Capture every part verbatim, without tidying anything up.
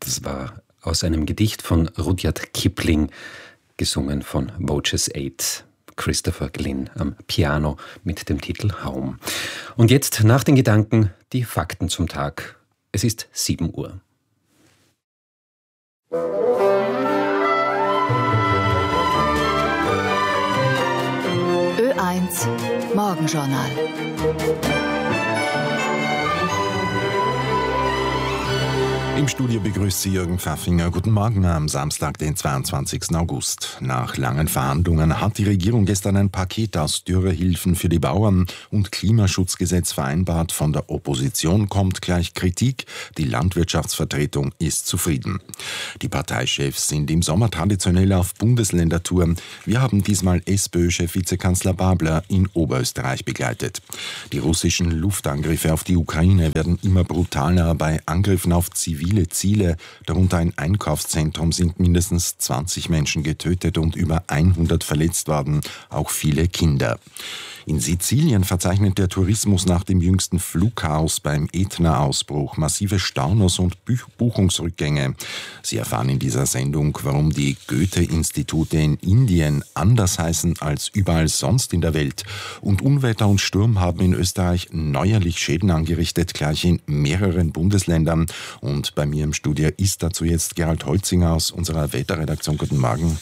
Das war aus einem Gedicht von Rudyard Kipling, gesungen von Voces acht. Christopher Glynn am Piano mit dem Titel Home. Und jetzt nach den Gedanken die Fakten zum Tag. Es ist sieben Uhr. Ö eins Morgenjournal. Im Studio begrüßt Sie Jürgen Pfaffinger. Guten Morgen am Samstag, den zweiundzwanzigsten August. Nach langen Verhandlungen hat die Regierung gestern ein Paket aus Dürrehilfen für die Bauern und Klimaschutzgesetz vereinbart. Von der Opposition kommt gleich Kritik. Die Landwirtschaftsvertretung ist zufrieden. Die Parteichefs sind im Sommer traditionell auf Bundesländertour. Wir haben diesmal SPÖ-Chef Vizekanzler Babler in Oberösterreich begleitet. Die russischen Luftangriffe auf die Ukraine werden immer brutaler. Bei Angriffen auf zivile Ziele, darunter ein Einkaufszentrum, sind mindestens zwanzig Menschen getötet und über hundert verletzt worden, auch viele Kinder. In Sizilien verzeichnet der Tourismus nach dem jüngsten Flugchaos beim Ätna-Ausbruch massive Stornos und Buchungsrückgänge. Sie erfahren in dieser Sendung, warum die Goethe-Institute in Indien anders heißen als überall sonst in der Welt. Und Unwetter und Sturm haben in Österreich neuerlich Schäden angerichtet, gleich in mehreren Bundesländern. Und bei mir im Studio ist dazu jetzt Gerald Holzinger aus unserer Wetterredaktion. Guten Morgen.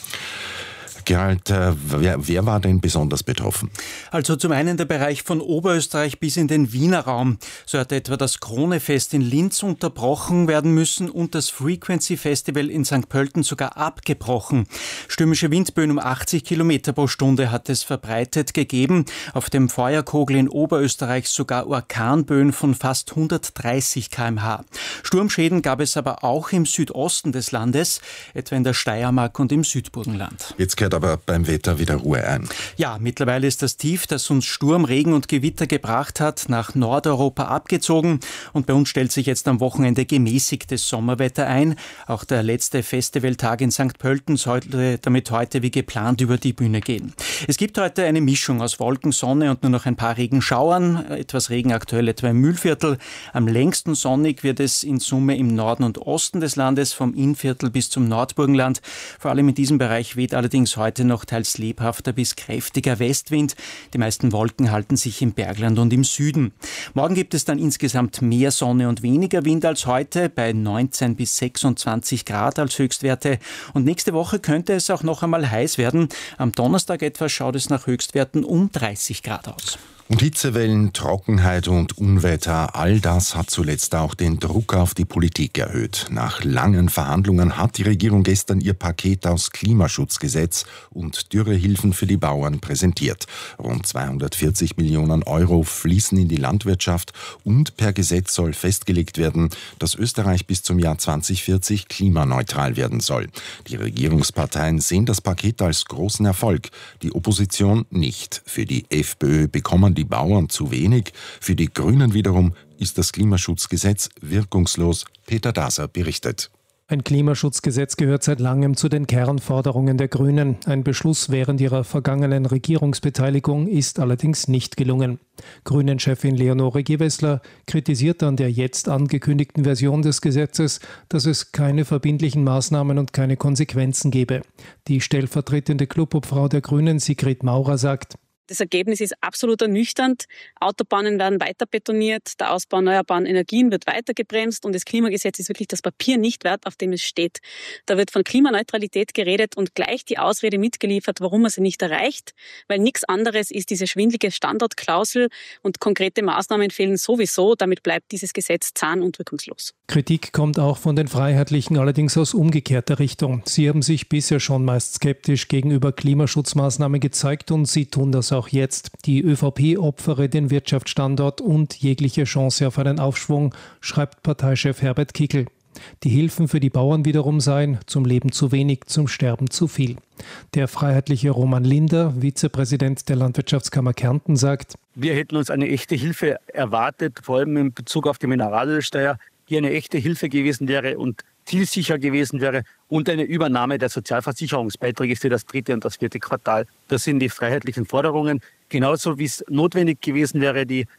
Gerald, äh, wer, wer war denn besonders betroffen? Also zum einen der Bereich von Oberösterreich bis in den Wiener Raum. So hat etwa das Kronefest in Linz unterbrochen werden müssen und das Frequency Festival in Sankt Pölten sogar abgebrochen. Stürmische Windböen um achtzig Kilometer pro Stunde hat es verbreitet gegeben. Auf dem Feuerkogel in Oberösterreich sogar Orkanböen von fast hundertdreißig Kilometer pro Stunde. Sturmschäden gab es aber auch im Südosten des Landes, etwa in der Steiermark und im Südburgenland. Jetzt kehrt aber beim Wetter wieder Ruhe ein. Ja, mittlerweile ist das Tief, das uns Sturm, Regen und Gewitter gebracht hat, nach Nordeuropa abgezogen und bei uns stellt sich jetzt am Wochenende gemäßigtes Sommerwetter ein. Auch der letzte Festivaltag in Sankt Pölten sollte damit heute wie geplant über die Bühne gehen. Es gibt heute eine Mischung aus Wolken, Sonne und nur noch ein paar Regenschauern. Etwas Regen aktuell etwa im Mühlviertel. Am längsten sonnig wird es in Summe im Norden und Osten des Landes, vom Innviertel bis zum Nordburgenland. Vor allem in diesem Bereich weht allerdings heute noch teils lebhafter bis kräftiger Westwind. Die meisten Wolken halten sich im Bergland und im Süden. Morgen gibt es dann insgesamt mehr Sonne und weniger Wind als heute, bei neunzehn bis sechsundzwanzig Grad als Höchstwerte. Und nächste Woche könnte es auch noch einmal heiß werden. Am Donnerstag etwa schaut es nach Höchstwerten um dreißig Grad aus. Und Hitzewellen, Trockenheit und Unwetter, all das hat zuletzt auch den Druck auf die Politik erhöht. Nach langen Verhandlungen hat die Regierung gestern ihr Paket aus Klimaschutzgesetz und Dürrehilfen für die Bauern präsentiert. Rund zweihundertvierzig Millionen Euro fließen in die Landwirtschaft und per Gesetz soll festgelegt werden, dass Österreich bis zum Jahr zweitausendvierzig klimaneutral werden soll. Die Regierungsparteien sehen das Paket als großen Erfolg, die Opposition nicht. Für die FPÖ bekommen die Bauern zu wenig. Für die Grünen wiederum ist das Klimaschutzgesetz wirkungslos. Peter Daser berichtet. Ein Klimaschutzgesetz gehört seit langem zu den Kernforderungen der Grünen. Ein Beschluss während ihrer vergangenen Regierungsbeteiligung ist allerdings nicht gelungen. Grünen-Chefin Leonore Gewessler kritisiert an der jetzt angekündigten Version des Gesetzes, dass es keine verbindlichen Maßnahmen und keine Konsequenzen gebe. Die stellvertretende Clubobfrau der Grünen, Sigrid Maurer, sagt: Das Ergebnis ist absolut ernüchternd. Autobahnen werden weiter betoniert, der Ausbau erneuerbarer Energien wird weiter gebremst und das Klimagesetz ist wirklich das Papier nicht wert, auf dem es steht. Da wird von Klimaneutralität geredet und gleich die Ausrede mitgeliefert, warum man sie nicht erreicht, weil nichts anderes ist diese schwindelige Standortklausel und konkrete Maßnahmen fehlen sowieso. Damit bleibt dieses Gesetz zahn- und wirkungslos. Kritik kommt auch von den Freiheitlichen, allerdings aus umgekehrter Richtung. Sie haben sich bisher schon meist skeptisch gegenüber Klimaschutzmaßnahmen gezeigt und sie tun das auch jetzt. Die ÖVP opfere den Wirtschaftsstandort und jegliche Chance auf einen Aufschwung, schreibt Parteichef Herbert Kickl. Die Hilfen für die Bauern wiederum seien zum Leben zu wenig, zum Sterben zu viel. Der freiheitliche Roman Linder, Vizepräsident der Landwirtschaftskammer Kärnten, sagt: Wir hätten uns eine echte Hilfe erwartet, vor allem in Bezug auf die Mineralölsteuer, die eine echte Hilfe gewesen wäre und zielsicher gewesen wäre, und eine Übernahme der Sozialversicherungsbeiträge für das dritte und das vierte Quartal. Das sind die freiheitlichen Forderungen. Genauso wie es notwendig gewesen wäre, die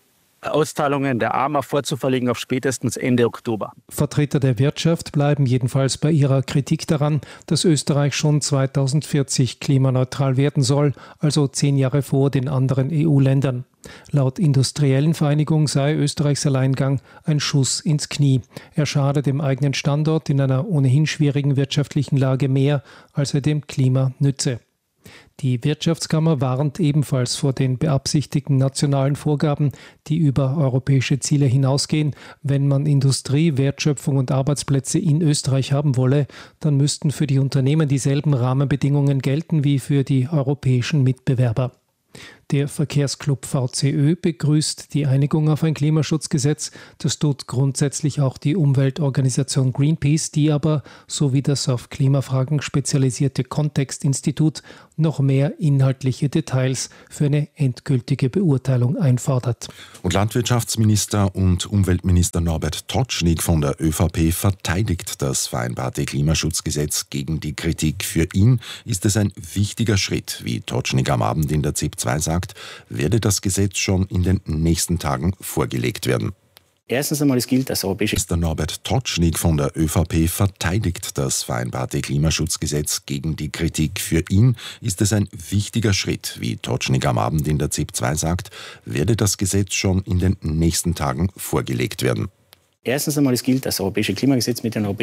Auszahlungen der A M A vorzuverlegen auf spätestens Ende Oktober. Vertreter der Wirtschaft bleiben jedenfalls bei ihrer Kritik daran, dass Österreich schon zweitausendvierzig klimaneutral werden soll, also zehn Jahre vor den anderen E U-Ländern. Laut Industriellen Vereinigung sei Österreichs Alleingang ein Schuss ins Knie. Er schade dem eigenen Standort in einer ohnehin schwierigen wirtschaftlichen Lage mehr, als er dem Klima nütze. Die Wirtschaftskammer warnt ebenfalls vor den beabsichtigten nationalen Vorgaben, die über europäische Ziele hinausgehen. Wenn man Industrie, Wertschöpfung und Arbeitsplätze in Österreich haben wolle, dann müssten für die Unternehmen dieselben Rahmenbedingungen gelten wie für die europäischen Mitbewerber. Der Verkehrsclub V C Ö begrüßt die Einigung auf ein Klimaschutzgesetz. Das tut grundsätzlich auch die Umweltorganisation Greenpeace, die aber, so wie das auf Klimafragen spezialisierte Kontext-Institut, noch mehr inhaltliche Details für eine endgültige Beurteilung einfordert. Und Landwirtschaftsminister und Umweltminister Norbert Totschnig von der ÖVP verteidigt das vereinbarte Klimaschutzgesetz gegen die Kritik. Für ihn ist es ein wichtiger Schritt. Wie Totschnig am Abend in der Z I P zwei sagt, werde das Gesetz schon in den nächsten Tagen vorgelegt werden. Erstens einmal, es gilt das europäische... Minister Norbert Totschnig von der ÖVP verteidigt das vereinbarte Klimaschutzgesetz gegen die Kritik. Für ihn ist es ein wichtiger Schritt. Wie Totschnig am Abend in der Z I P zwei sagt, werde das Gesetz schon in den nächsten Tagen vorgelegt werden. Erstens einmal, es gilt das europäische Klimagesetz mit den europäischen